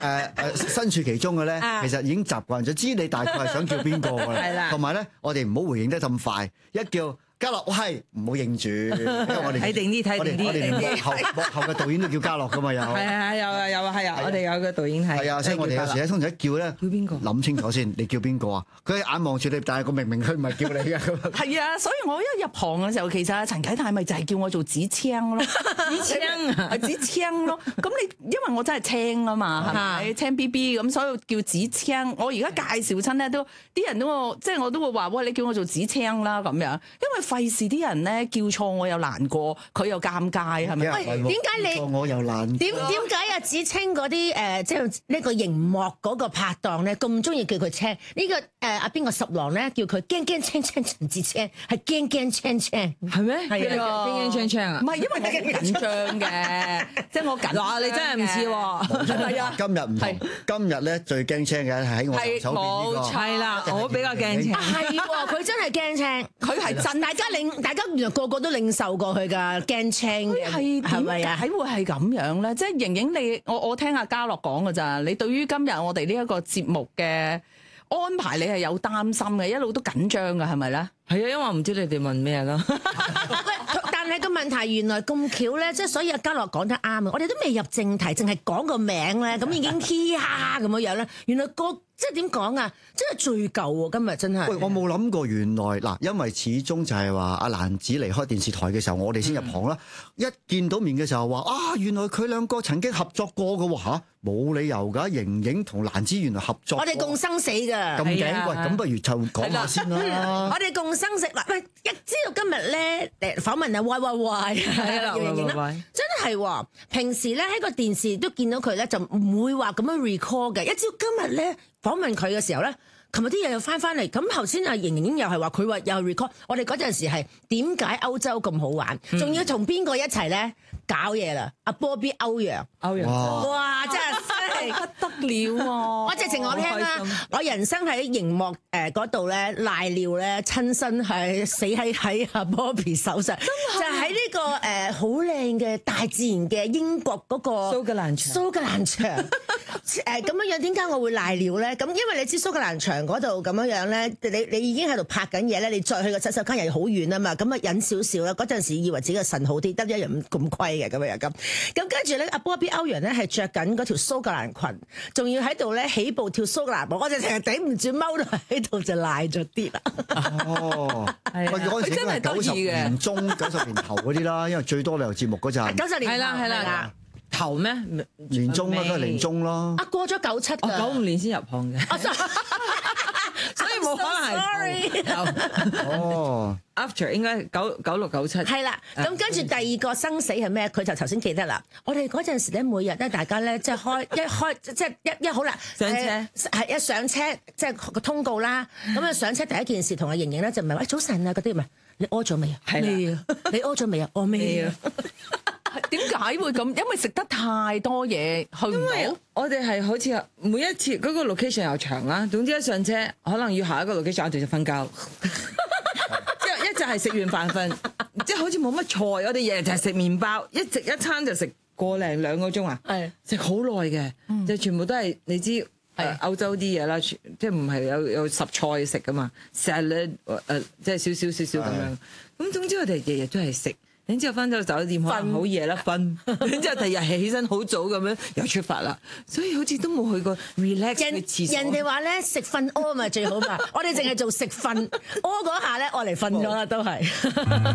身處其中嘅咧，其實已經習慣咗，知你大概係想叫邊個㗎啦。 係啦。 同埋咧，我哋唔好回應得咁快，一叫嘉樂，喂，唔好應住，因為我哋睇定啲，睇定啲。 我哋連幕後嘅導演都叫嘉樂噶嘛，有。係啊，有啊，有啊，係啊，我哋有個導演係。 係啊，所以我哋有時咧，通常一叫咧， 叫邊個？ 諗清楚先，你叫邊個啊？佢眼望住你，但係佢明明佢唔係叫你嘅。 係啊，所以我一入行嘅時候，其實陳啟泰咪就係叫我做子青咯， 子青啊， 子青咯。咁你因為我真係青啊嘛，係咪青 BB 咁，所以叫子青。我而家介紹親咧，都啲人都即係我都會話，喂，你叫我做子青啦咁樣，因為費事啲人咧叫錯我又難過，佢又尷尬，係咪？ 喂，點解你我又難？ 點解啊？子青嗰啲即係呢個熒幕嗰個拍檔咧，咁中意叫佢青？呢個阿邊個十郎咧叫佢驚驚青青陳子青，係驚驚青青， 係咩？ 係啊，驚驚青青啊！ 唔係因為我好緊張嘅，即係我緊。 嗱，你真係唔似喎。 係啊， 今日唔同，今日咧最驚青嘅係喺我右手邊呢個。 係啦，我比較驚青。 係喎，佢真係驚青， 佢係真。 大家原來個個都領受過佢㗎驚青嘅，係咪啊？ 點解會係咁樣咧？即係盈盈你，我聽阿嘉樂講㗎咋？你對於今日我哋呢一個節目嘅安排，你係有擔心嘅，一路都緊張㗎，係咪咧？ 係啊，因為我唔知你哋問咩咯。 但係個問題原來咁巧咧，即係所以阿嘉樂講得啱啊！我哋都未入正題，淨係講個名咧，咁已經嘻哈咁樣咧。原來即係點講啊？真係最舊喎！今日真係。 喂，我冇諗過原來嗱，因為始終就係話阿蘭子離開電視台嘅時候，我哋先入行啦。一見到面嘅時候話啊，原來佢兩個曾經合作過嘅喎嚇，冇理由㗎。盈盈同蘭子原來合作過， 我哋共生死㗎。 咁頸喂，咁不如就講下先啦。 我哋共生死嗱，喂，一知道今日咧訪問啊，喂，係啦，盈盈啦，真係喎。平時咧喺個電視都見到佢咧，就唔會話咁樣 record 嘅。一知道今日咧訪問佢嘅時候咧，琴日啲嘢又翻嚟，咁頭先阿盈盈又係話佢話又 record，我哋嗰陣時係點解歐洲咁好玩，仲要同邊個一齊咧搞嘢啦？阿 Bobby 歐陽，哇，真係不得了喎！ 我直情我聽啦，我人生喺熒幕嗰度咧賴尿咧，親身係死喺阿 Bobby 手上，就喺呢個好靚嘅大自然嘅英國嗰個蘇格蘭場咁樣樣，點解我會賴尿咧？咁因為你知蘇格蘭場嗰度咁樣樣咧，你已經喺度拍緊嘢咧，你再去個洗手間又好遠啊嘛，咁啊忍少少啦。嗰陣時以為自己嘅腎好啲，得一樣咁虧嘅咁樣咁跟住咧，阿 Bobby 歐陽咧係着緊嗰條蘇格蘭裙，仲要喺度咧起步跳蘇格蘭舞，我就成日頂唔住踎到喺度就賴咗啲啦。 哦，喂，嗰陣時應該係90年中、90年頭嗰啲啦，因為最多旅遊節目嗰陣。 90年係啦。頭咩？ 年中啦，都係年中咯。 過咗97㗎。 我95年先入行嘅。所以冇可能係頭。After 應該96、97。 係啦，咁跟住第二個生死係咩？佢就頭先記得啦。我哋嗰陣時咧，每日咧大家咧即係一好啦， 上車係一上車即係個通告啦。咁啊上車第一件事同阿盈盈咧就唔係話早晨啊嗰啲，唔係你屙咗未啊？ 係啊， 你屙咗未啊？我未啊。 點解會咁？因為食得太多嘢去唔到。 我哋係好似每一次嗰個 location 又長啦，總之一上車可能要下一個 location 我哋就瞓覺。一就係食完飯瞓，即係好似冇乜菜。我哋日日就係食麵包，一餐就食個零兩個鐘啊，食好耐嘅，就全部都係你知歐洲啲嘢啦，即係唔係有十菜食噶嘛，salad 即係少咁樣。咁總之我哋日日都係食。然之後翻到酒店可能好夜啦瞓，然之後第二日起身好早咁樣又出發啦，所以好似都冇去過 relax 嘅廁所。 人哋話咧食瞓屙咪最好嘛，我哋淨係做食瞓屙嗰下咧，我嚟瞓咗啦都係。